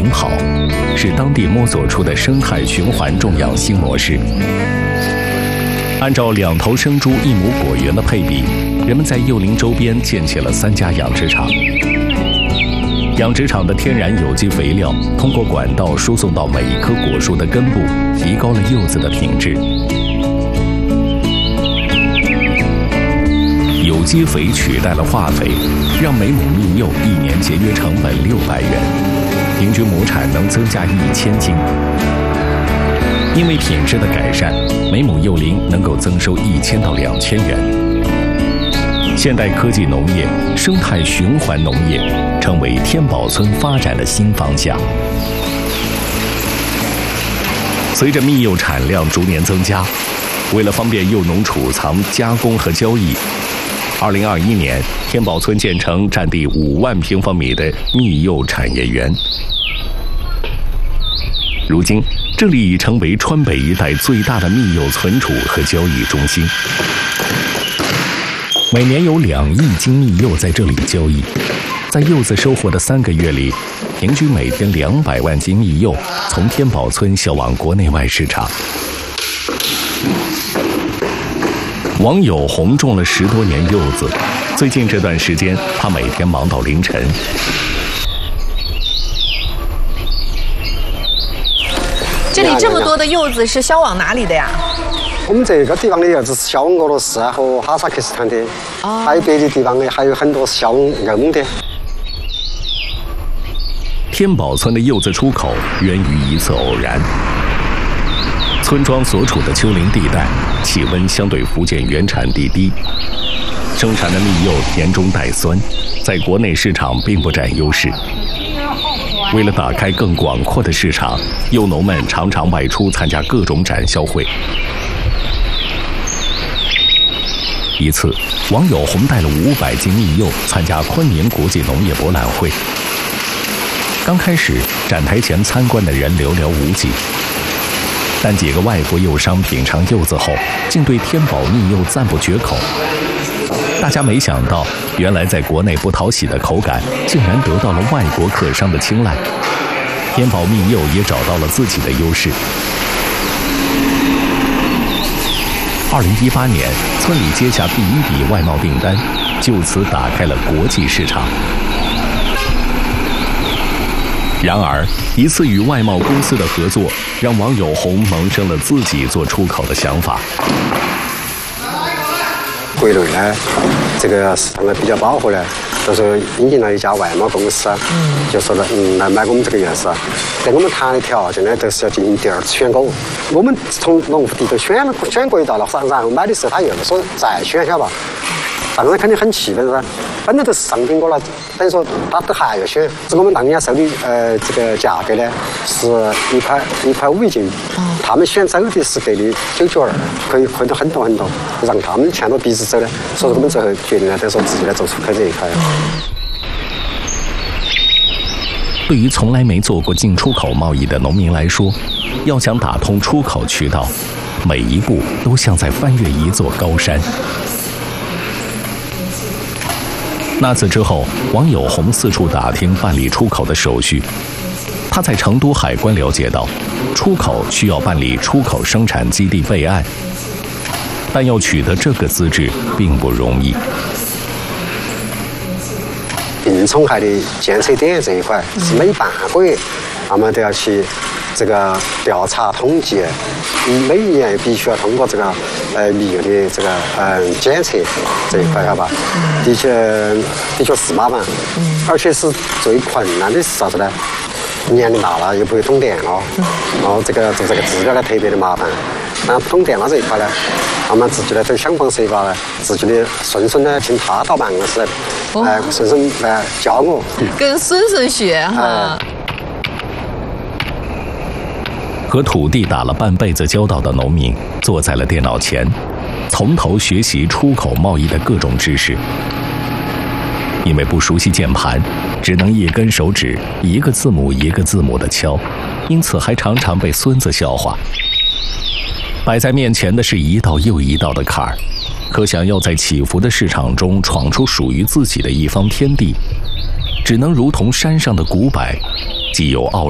好，是当地摸索出的生态循环种养新模式。按照2头生猪1亩果园的配比，人们在幼林周边建起了3家养殖场。养殖场的天然有机肥料通过管道输送到每一棵果树的根部，提高了柚子的品质。有机肥取代了化肥，让每亩蜜柚1年节约成本600元，平均亩产能增加1000斤。因为品质的改善，每亩柚林能够增收1000到2000元。现代科技农业、生态循环农业成为天宝村发展的新方向。随着蜜柚产量逐年增加，为了方便柚农储藏、加工和交易，2021年，天宝村建成占地5万平方米的蜜柚产业园。如今，这里已成为川北一带最大的蜜柚存储和交易中心。每年有2亿斤蜜柚在这里交易。在柚子收获的3个月里，平均每天200万斤蜜柚从天宝村销往国内外市场。王友红种了10多年柚子，最近这段时间，他每天忙到凌晨。 这里这么多的柚子是销往哪里的呀？ 我们这个地方的柚子是销往俄罗斯和哈萨克斯坦的，还有别的地方的，还有很多是销往欧盟的。 天宝村的柚子出口源于一次偶然。村庄所处的丘陵地带，气温相对福建原产地低，生产的蜜柚甜中带酸，在国内市场并不占优势。为了打开更广阔的市场，柚农们常常外出参加各种展销会。一次，王友红带了500斤蜜柚参加昆明国际农业博览会。刚开始，展台前参观的人寥寥无几，但几个外国友商品尝柚子后，竟对天宝蜜柚赞不绝口。大家没想到，原来在国内不讨喜的口感，竟然得到了外国客商的青睐。天宝蜜柚也找到了自己的优势。2018年，村里接下第1笔外贸订单，就此打开了国际市场。然而，一次与外贸公司的合作，让王友红萌生了自己做出口的想法。 国内呢，这个市场呢比较饱和呢，就是引进了一家外贸公司，就说了，来买我们这个柚子。跟我们谈的条件呢，都是要进行第2次选购。我们从农户地头选过一道了，然后买的时候他又说再选，晓得吧？当然肯定很气愤噻，本来都是上苹果了，等于说他都还要选。我们当年收的这个价格呢是1块5一斤，他们选走的是给的9.92，可以亏得很多，让他们牵着鼻子走呢。所以我们最后决定呢，就说自己来做出口这一块。 对于从来没做过进出口贸易的农民来说，要想打通出口渠道，每一步都像在翻越一座高山。那次之后，王友红四处打听办理出口的手续。他在成都海关了解到，出口需要办理出口生产基地备案，但要取得这个资质并不容易。 病虫害的监测点这一块是每半个月，他们都要去这个调查统计，每一年必须要通过这个蜜柚的这个检测这一块，晓得吧？的确是麻烦，而且是最困难的是啥子呢？年龄大了又不会通电了，然后这个做这个资料呢特别的麻烦。那不通电脑这一块呢，他们自己呢都想方设法呢，自己的孙孙呢请他到办公室来，孙孙来教我， 跟孙孙学哈。 和土地打了半辈子交道的农民坐在了电脑前，从头学习出口贸易的各种知识。因为不熟悉键盘，只能一根手指一个字母一个字母地敲，因此还常常被孙子笑话。摆在面前的是一道又一道的坎儿，可想要在起伏的市场中闯出属于自己的一方天地，只能如同山上的古柏，既有傲